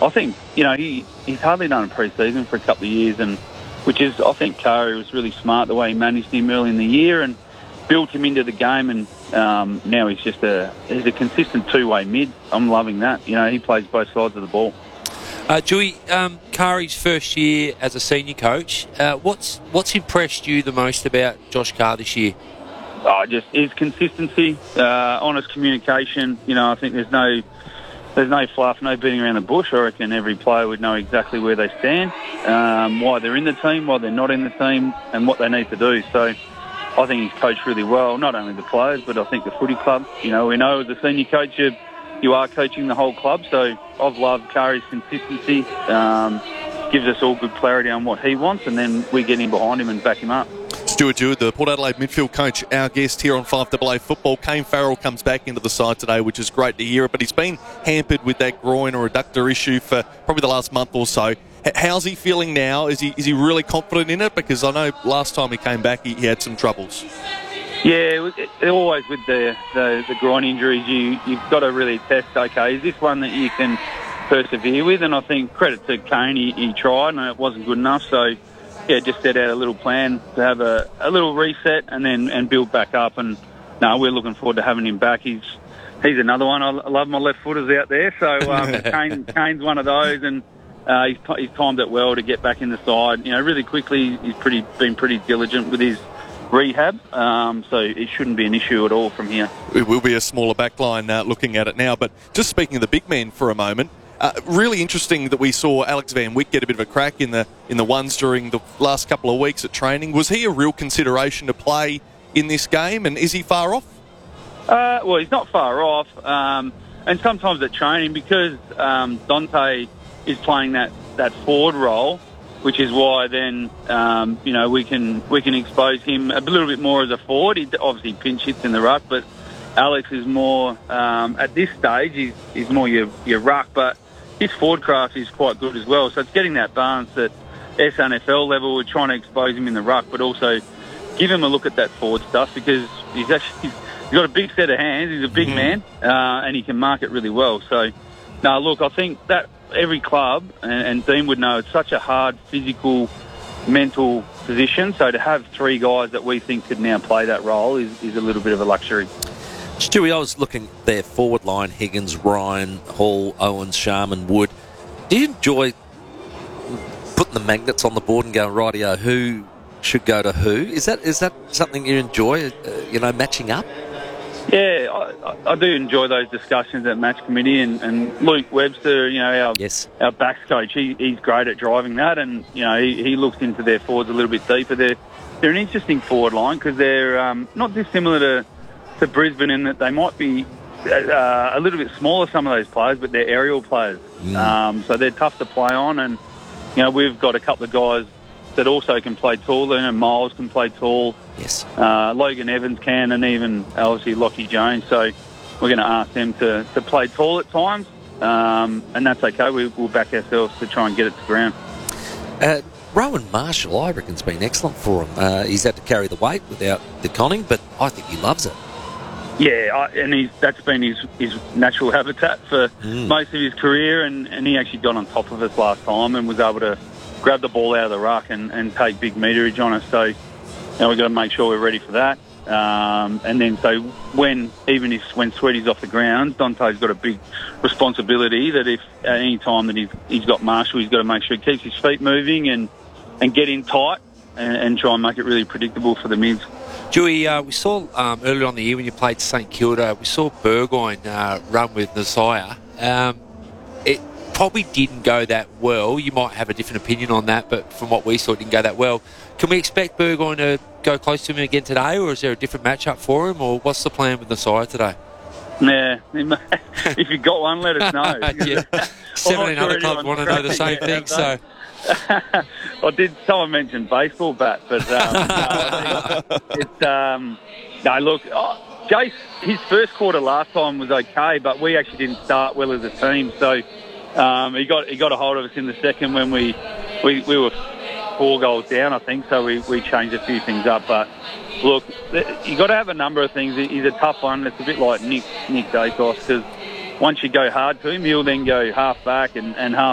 I think, he's hardly done a pre-season for a couple of years, and which is, I think Kari was really smart the way he managed him early in the year and built him into the game, and now he's just he's a consistent two-way mid. I'm loving that. He plays both sides of the ball. Dewey, Kari's first year as a senior coach, what's impressed you the most about Josh Carr this year? Just his consistency, honest communication. I think there's no fluff, no beating around the bush. I reckon every player would know exactly where they stand, why they're in the team, why they're not in the team, and what they need to do. So I think he's coached really well, not only the players, but I think the footy club. We know as a senior coach, you are coaching the whole club. So I've loved Kari's consistency. Gives us all good clarity on what he wants, and then we get in behind him and back him up. Stuart Dewitt, the Port Adelaide midfield coach, our guest here on 5AA Football. Kane Farrell comes back into the side today, which is great to hear, but he's been hampered with that groin or adductor issue for probably the last month or so. How's he feeling now? Is he really confident in it? Because I know last time he came back, he had some troubles. Yeah, always with the groin injuries, you've got to really test, okay, is this one that you can persevere with? And I think credit to Kane, he tried and it wasn't good enough, so yeah, just set out a little plan to have a little reset and build back up. And no, we're looking forward to having him back. He's another one. I love my left footers out there, so Kane's one of those, and he's timed it well to get back in the side. Really quickly. He's been pretty diligent with his rehab, so it shouldn't be an issue at all from here. It will be a smaller backline looking at it now, but just speaking of the big men for a moment, really interesting that we saw Alex Van Wyk get a bit of a crack in the ones during the last couple of weeks at training. Was he a real consideration to play in this game, and is he far off? Well, he's not far off, and sometimes at training, because Dante is playing that forward role, which is why then we can expose him a little bit more as a forward. He obviously pinch hits in the ruck, but Alex is more at this stage. He's more your ruck, but his forward craft is quite good as well. So it's getting that balance at SNFL level. We're trying to expose him in the ruck, but also give him a look at that forward stuff, because he's got a big set of hands. He's a big man, and he can mark it really well. So, no, look, I think that every club, and Dean would know, it's such a hard physical, mental position. So to have three guys that we think could now play that role is a little bit of a luxury. Stewie, I was looking at their forward line: Higgins, Ryan, Hall, Owens, Sharman, Wood. Do you enjoy putting the magnets on the board and going, rightio, who should go to who? Is that something you enjoy, matching up? Yeah, I do enjoy those discussions at match committee, and Luke Webster, our backs coach, he's great at driving that, and he looks into their forwards a little bit deeper. They're an interesting forward line, because they're not dissimilar to Brisbane in that they might be a little bit smaller, some of those players, but they're aerial players. So they're tough to play on, and we've got a couple of guys that also can play tall, and Miles can play tall. Yes. Logan Evans can, and even obviously Lockie Jones. So we're going to ask them to play tall at times, and that's okay. We'll back ourselves to try and get it to ground. Rowan Marshall, I reckon, has been excellent for him. He's had to carry the weight without the conning, but I think he loves it. Yeah, and that's been his natural habitat for most of his career, and he actually got on top of us last time and was able to grab the ball out of the ruck and take big meterage on us. So we've got to make sure we're ready for that. And then so when Sweety's off the ground, Dante's got a big responsibility that if at any time that he's got Marshall, he's got to make sure he keeps his feet moving and get in tight and try and make it really predictable for the mids. Dewey, we saw earlier on in the year when you played St Kilda, we saw Burgoyne run with Nasiah. It probably didn't go that well. You might have a different opinion on that, but from what we saw, it didn't go that well. Can we expect Burgoyne to go close to him again today, or is there a different matchup for him, or what's the plan with Nasiah today? Yeah, if you've got one, let us know. Yeah. 17 other clubs want to know the same thing, so... Someone mentioned baseball bat, but Jace, his first quarter last time was okay, but we actually didn't start well as a team, so he got a hold of us in the second when we were 4 goals down, I think, so we changed a few things up. But look, you got to have a number of things. He's a tough one. It's a bit like Nick Dacos, because once you go hard to him, he'll then go half back and half